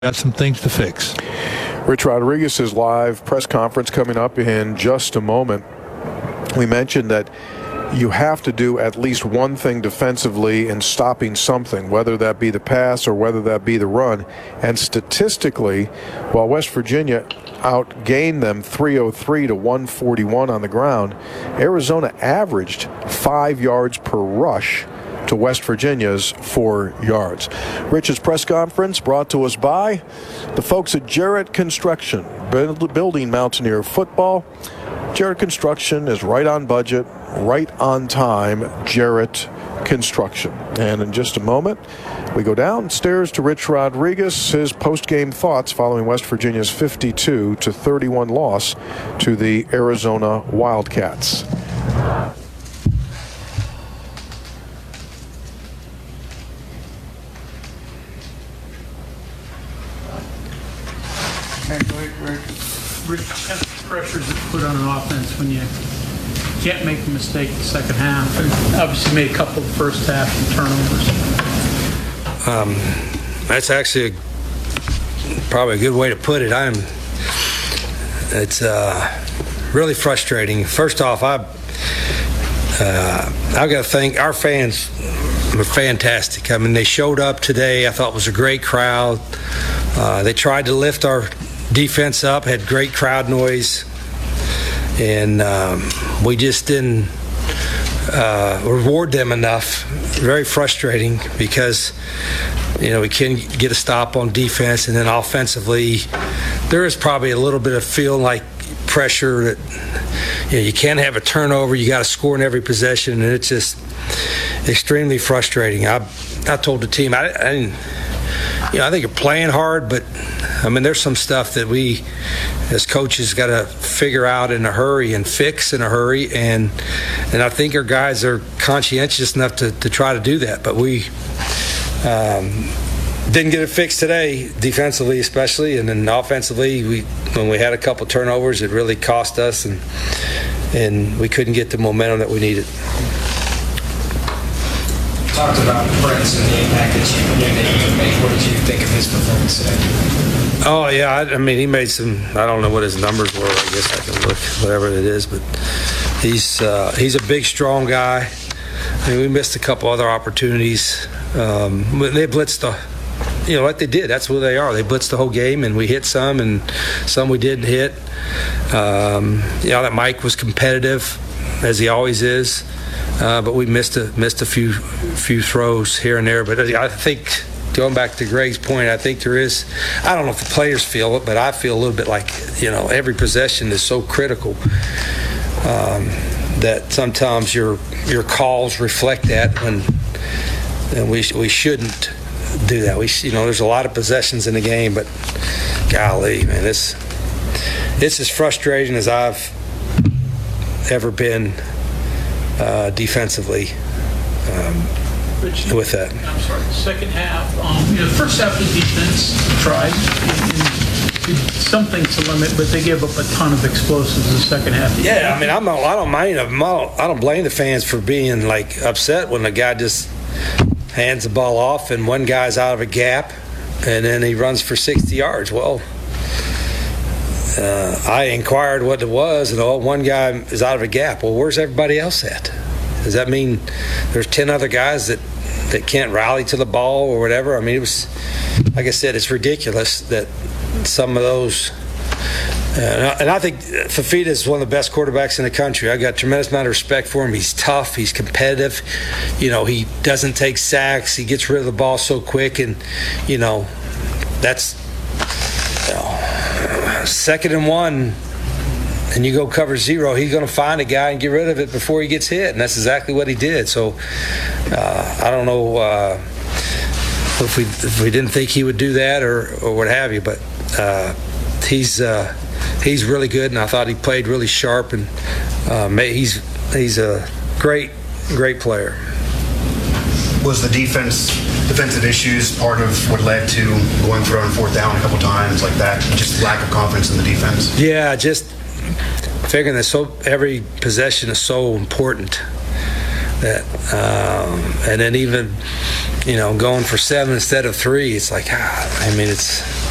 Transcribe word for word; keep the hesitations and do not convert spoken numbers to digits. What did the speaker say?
Got some things to fix. Rich Rodriguez's live press conference coming up in just a moment. We mentioned that you have to do at least one thing defensively in stopping something, whether that be the pass or whether that be the run. And statistically, while West Virginia outgained them three oh three to one forty-one on the ground, Arizona averaged five yards per rush to West Virginia's four yards. Rich's press conference brought to us by the folks at Jarrett Construction, building Mountaineer football. Jarrett Construction is right on budget, right on time. Jarrett Construction. And in just a moment, we go downstairs to Rich Rodriguez, his post-game thoughts following West Virginia's fifty-two to thirty-one loss to the Arizona Wildcats. Rich, what kind of pressures it put on an offense when you can't make a mistake the second half, and obviously made a couple of first half turnovers? Um, that's actually a, probably a good way to put it. I'm. It's uh, really frustrating. First off, I uh, I've got to thank our fans. Were fantastic. I mean, they showed up today. I thought it was a great crowd. Uh, they tried to lift our defense up, had great crowd noise, and um, we just didn't uh, reward them enough. Very frustrating because, you know, we couldn't get a stop on defense, and then offensively, there is probably a little bit of feeling like pressure that, you know, you can't have a turnover. You got to score in every possession, and it's just extremely frustrating. I I told the team I, I didn't. You know, I think you're playing hard, but I mean, there's some stuff that we, as coaches, got to figure out in a hurry and fix in a hurry, and and I think our guys are conscientious enough to, to try to do that. But we um, didn't get it fixed today, defensively especially, and then offensively, we when we had a couple turnovers, it really cost us, and and we couldn't get the momentum that we needed. Talked about Prince and the impact that you, that you made. What did you think of his performance today? Oh, yeah. I, I mean, he made some, I don't know what his numbers were. I guess I can look, whatever it is. But he's uh, he's a big, strong guy. I mean, we missed a couple other opportunities. Um, they blitzed the, you know, what they did. That's what they are. They blitzed the whole game, and we hit some, and some we didn't hit. Um, you know, that Mike was competitive, as he always is. Uh, but we missed a missed a few few throws here and there. But I think, going back to Greg's point, I think there is, I don't know if the players feel it, but I feel a little bit like, you know, every possession is so critical um, that sometimes your your calls reflect that, when and we we shouldn't do that. We you know, there's a lot of possessions in the game, but golly, man, this it's as frustrating as I've ever been. Uh, defensively um, Rich, with that. I'm sorry. Second half, um, you know, the first half, the defense tried and, and did something to limit, but they gave up a ton of explosives in the second half. Yeah, I mean, I'm, I don't mind them. I don't blame the fans for being like upset when the guy just hands the ball off and one guy's out of a gap, and then he runs for sixty yards. Well, Uh, I inquired what it was, and oh, one guy is out of a gap. Well, where's everybody else at? Does that mean there's ten other guys that, that can't rally to the ball or whatever? I mean, it was, like I said, it's ridiculous that some of those. Uh, and I think Fifita is one of the best quarterbacks in the country. I got a tremendous amount of respect for him. He's tough. He's competitive. You know, he doesn't take sacks. He gets rid of the ball so quick, and you know, that's. You know, second and one, and you go cover zero, he's going to find a guy and get rid of it before he gets hit, and that's exactly what he did. So uh, I don't know uh, if we if we didn't think he would do that or, or what have you, but uh, he's uh, he's really good, and I thought he played really sharp, and uh, he's he's a great great player. Was the defense defensive issues part of what led to going for it on fourth down a couple times like that? Just lack of confidence in the defense? Yeah, just figuring that so every possession is so important. That um, and then even, you know, going for seven instead of three, it's like, ah, I mean, it's